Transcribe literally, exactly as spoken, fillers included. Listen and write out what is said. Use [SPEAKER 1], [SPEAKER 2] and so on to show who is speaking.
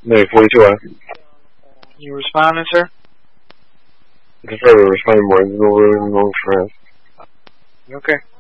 [SPEAKER 1] Negative forty-two, I.
[SPEAKER 2] You responding, sir?
[SPEAKER 1] Just try to respond more. There's no really no stress.
[SPEAKER 2] Okay.